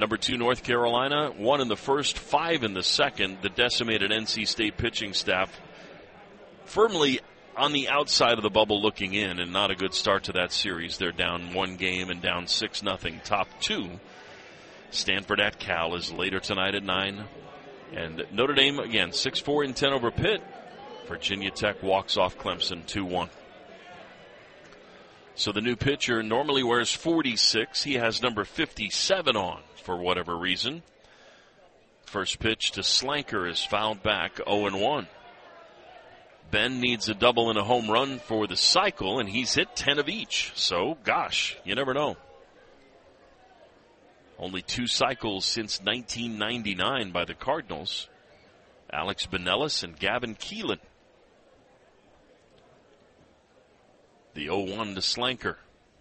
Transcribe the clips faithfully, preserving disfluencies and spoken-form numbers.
Number two, North Carolina, one in the first, five in the second. The decimated N C State pitching staff firmly on the outside of the bubble looking in, and not a good start to that series. They're down one game and down six nothing. Top two, Stanford at Cal, is later tonight at nine. And Notre Dame, again, six four and ten over Pitt. Virginia Tech walks off Clemson two one. So the new pitcher normally wears forty-six. He has number fifty-seven on for whatever reason. First pitch to Slanker is fouled back, oh and one. Ben needs a double and a home run for the cycle, and he's hit ten of each. So, gosh, you never know. Only two cycles since nineteen ninety-nine by the Cardinals. Alex Binelas and Gavin Keelan. The oh one to Slanker.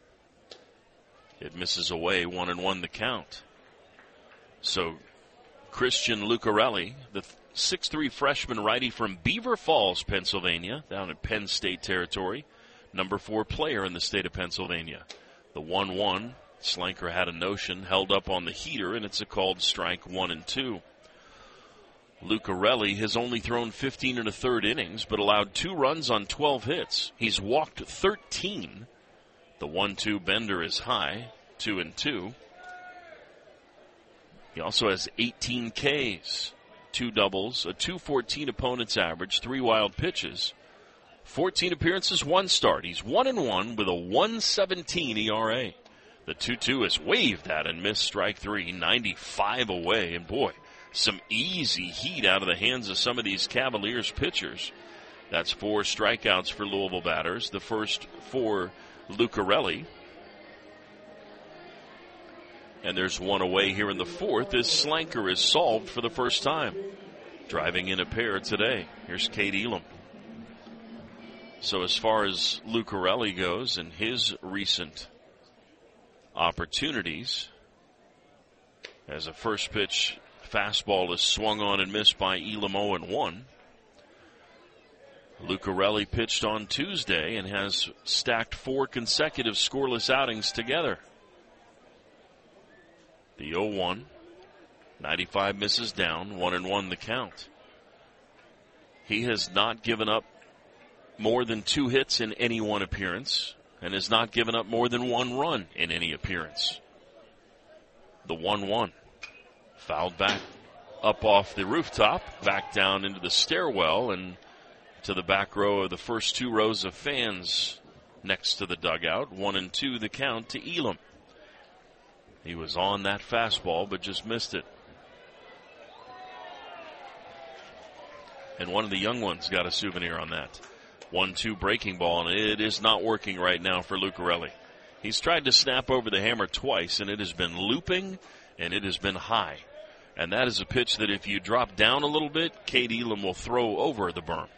It misses away, one and one the count. So Christian Lucarelli, the six three freshman righty from Beaver Falls, Pennsylvania, down in Penn State territory, number four player in the state of Pennsylvania. The one one, Slanker had a notion, held up on the heater, and it's a called strike, one and two. Lucarelli has only thrown fifteen and a third innings, but allowed two runs on twelve hits. He's walked thirteen. The one two bender is high, two and two. He also has eighteen Ks, two doubles, a two fourteen opponent's average, three wild pitches, fourteen appearances, one start. He's one and one with a one seventeen E R A. The two two is waved at and missed strike three, ninety-five away, and boy, some easy heat out of the hands of some of these Cavaliers pitchers. That's four strikeouts for Louisville batters. The first for Lucarelli. And there's one away here in the fourth as Slanker is solved for the first time. Driving in a pair today. Here's Cade Elam. So as far as Lucarelli goes and his recent opportunities, as a first pitch fastball is swung on and missed by Elam, oh and one. Lucarelli pitched on Tuesday and has stacked four consecutive scoreless outings together. The oh one, ninety-five misses down, one and one the count. He has not given up more than two hits in any one appearance and has not given up more than one run in any appearance. The one one. Fouled back up off the rooftop, back down into the stairwell and to the back row of the first two rows of fans next to the dugout. One and two the count to Elam. He was on that fastball but just missed it. And one of the young ones got a souvenir on that. one two breaking ball, and it is not working right now for Lucarelli. He's tried to snap over the hammer twice, and it has been looping, and it has been high. And that is a pitch that if you drop down a little bit, Cade Elam will throw over the berm.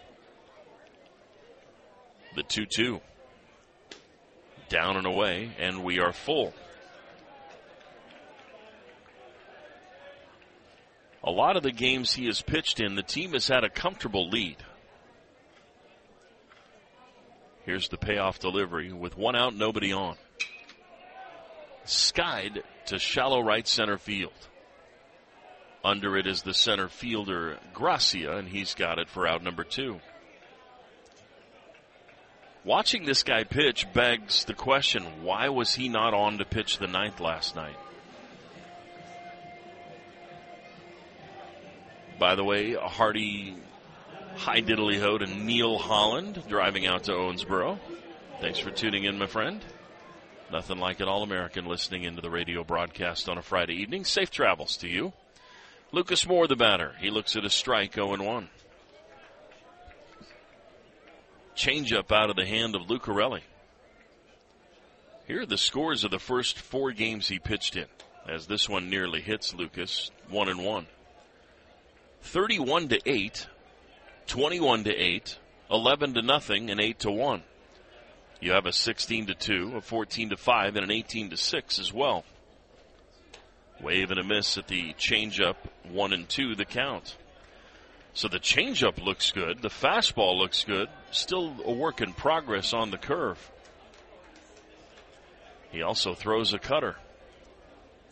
The two two. Down and away, and we are full. A lot of the games he has pitched in, the team has had a comfortable lead. Here's the payoff delivery with one out, nobody on. Skied to shallow right center field. Under it is the center fielder, Gracia, and he's got it for out number two. Watching this guy pitch begs the question, why was he not on to pitch the ninth last night? By the way, a hearty hi diddly ho to Neil Holland driving out to Owensboro. Thanks for tuning in, my friend. Nothing like an All-American listening into the radio broadcast on a Friday evening. Safe travels to you. Lucas Moore, the batter. He looks at a strike, oh and one. Changeup out of the hand of Lucarelli. Here are the scores of the first four games he pitched in, as this one nearly hits Lucas, one and one. thirty-one to eight, twenty-one to eight, eleven to nothing, and eight to one. You have a sixteen to two, a fourteen to five, and an eighteen to six as well. Wave and a miss at the changeup, one and two the count. So the changeup looks good. The fastball looks good. Still a work in progress on the curve. He also throws a cutter.